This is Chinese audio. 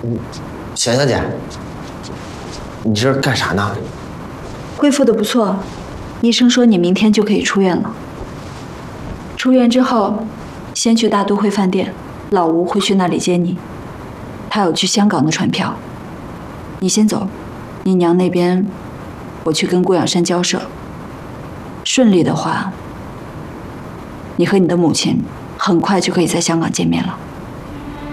小姐，你这是干啥呢？ 恢复的不错，医生说你明天就可以出院了。出院之后，先去大都会饭店，老吴会去那里接你。他有去香港的船票。你先走，你娘那边我去跟顾养山交涉。顺利的话，你和你的母亲很快就可以在香港见面了。